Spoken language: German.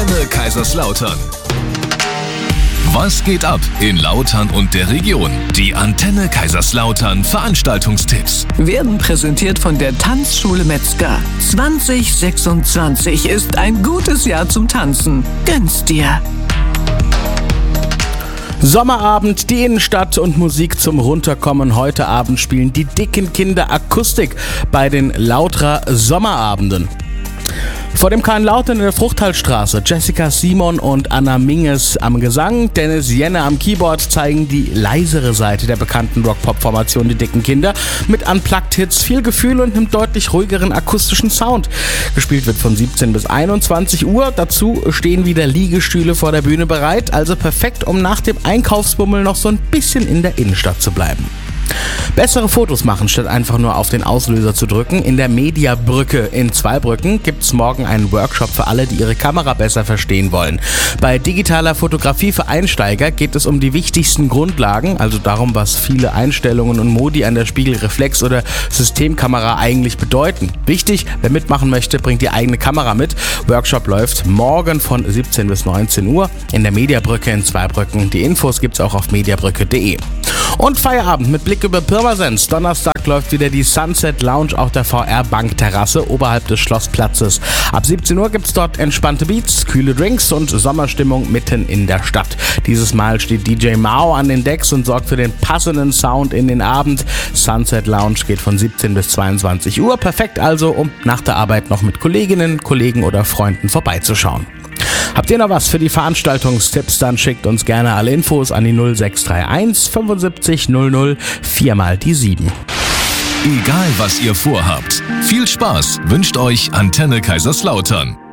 Antenne Kaiserslautern. Was geht ab in Lautern und der Region? Die Antenne Kaiserslautern Veranstaltungstipps werden präsentiert von der Tanzschule Metzger. 2026 ist ein gutes Jahr zum Tanzen. Gönn's dir! Sommerabend, die Innenstadt und Musik zum Runterkommen. Heute Abend spielen die dicken Kinder Akustik bei den Lauterer Sommerabenden. Vor dem Kahn Lautern in der Fruchthaltstraße Jessica Simon und Anna Minges am Gesang, Dennis Jenne am Keyboard zeigen die leisere Seite der bekannten Rock-Pop-Formation Die Dicken Kinder mit Unplugged-Hits, viel Gefühl und einem deutlich ruhigeren akustischen Sound. Gespielt wird von 17 bis 21 Uhr. Dazu stehen wieder Liegestühle vor der Bühne bereit, also perfekt, um nach dem Einkaufsbummel noch so ein bisschen in der Innenstadt zu bleiben. Bessere Fotos machen, statt einfach nur auf den Auslöser zu drücken. In der Mediabrücke in Zweibrücken gibt es morgen einen Workshop für alle, die ihre Kamera besser verstehen wollen. Bei digitaler Fotografie für Einsteiger geht es um die wichtigsten Grundlagen, also darum, was viele Einstellungen und Modi an der Spiegelreflex- oder Systemkamera eigentlich bedeuten. Wichtig, wer mitmachen möchte, bringt die eigene Kamera mit. Workshop läuft morgen von 17 bis 19 Uhr in der Mediabrücke in Zweibrücken. Die Infos gibt's auch auf mediabrücke.de. Und Feierabend mit Blick über Pirmasens. Donnerstag läuft wieder die Sunset Lounge auf der VR-Bankterrasse oberhalb des Schlossplatzes. Ab 17 Uhr gibt's dort entspannte Beats, kühle Drinks und Sommerstimmung mitten in der Stadt. Dieses Mal steht DJ Mao an den Decks und sorgt für den passenden Sound in den Abend. Sunset Lounge geht von 17 bis 22 Uhr. Perfekt also, um nach der Arbeit noch mit Kolleginnen, Kollegen oder Freunden vorbeizuschauen. Habt ihr noch was für die Veranstaltungstipps, dann schickt uns gerne alle Infos an die 0631 75 00 4x7. Egal was ihr vorhabt, viel Spaß wünscht euch Antenne Kaiserslautern.